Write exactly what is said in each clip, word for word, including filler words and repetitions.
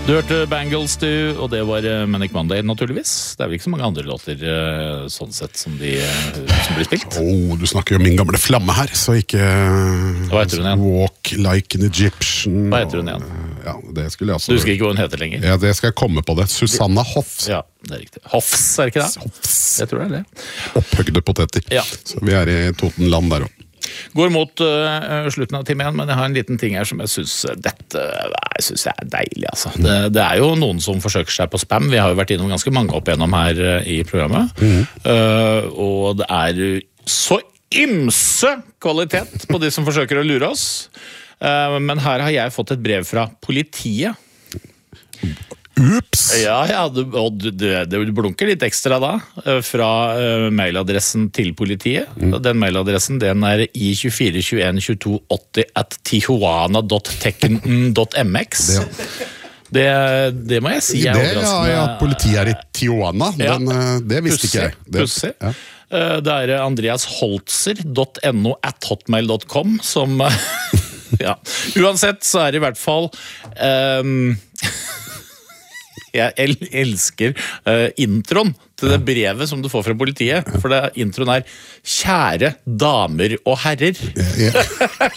Du hørte Bangles du, og det var Manic Monday naturligvis. Det er vel ikke så mange andre låter sånn sett som, de, som blir spilt. Oh, du snakker jo om min gamle flamme her, så ikke Hva heter hun igjen? Walk Like an Egyptian. Hva heter hun igjen? Ja, det skulle jeg også. Du husker ikke hva hun heter lenger? Ja, det skal jeg komme på det. Susanna Hoffs. Ja, det er riktig. Hoffs, er det ikke det? Hoffs. Jeg tror det er det. Opphøgde poteter. Ja. Så vi er i Totenland der også. Går mot uh, slutten av timen, men jeg har en liten ting her som jeg synes dette jeg synes er deilig, altså. Det, det er jo noen som forsøker seg på spam. Vi har jo vært innom ganske mange opp igjennom her uh, i programmet. Mm. Uh, og det er så ymse kvalitet på de som forsøker å lure oss. Uh, men her har jeg fått et brev fra politiet. Ups! Ja, ja, du, og du, du, du blunker litt ekstra da, fra uh, mailadressen til politiet. Mm. Den mailadressen, den er i tjuefire tjueen tjueto åtti at tijuana dot tekken dot m x. Det, det, det må jeg si er det, overraskende. Ja, at politiet er i Tijuana, ja. Den, det visste Pussy, ikke jeg. Det, Pussy. Ja. Det er andreasholtzer dot no at hotmail dot com som ja. Uansett så er det i hvert fall um, jeg el elsker uh, introen til det brevet som du får fra politiet, for det, introen er «Kjære damer og herrer». Ja, ja.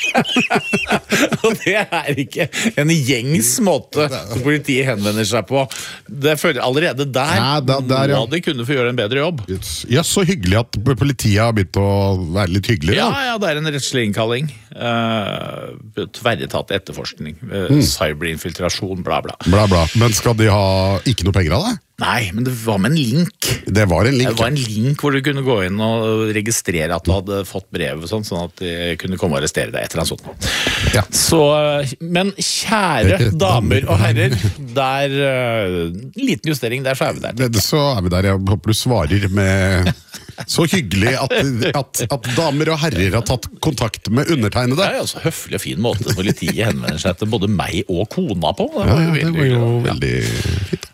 Og det er ikke en gjengs måte som politiet henvender seg på. Det føler allerede der, ja, da, der ja. må de kunne få gjøre en bedre jobb. Ja, så hyggelig at politiet har begynt å være litt hyggelig. Ja, da. ja, det er en rettslig innkalling. Uh, tverretatt etterforskning. Uh, mm. Cyberinfiltrasjon, bla bla. Bla bla. Men skal de ha ikke noe penger av det? Nei, men det var med en link. Det var en link. Det var en link hvor du kunne gå inn og registrere at du hadde fått brev og sånn, sånn at de kunne komme og arrestere deg, et eller annet sånt. Ja. Så, men kjære damer og herrer, der, liten justering, der så er vi der. Det, så er vi der, jeg håper du svarer med så hyggelig at, at, at damer og herrer har tatt kontakt med undertegnede. Det er jo også høflig og fin måte politiet henvender seg til både meg og kona på. Det var ja, jo det veldig, var jo ja. veldig fint.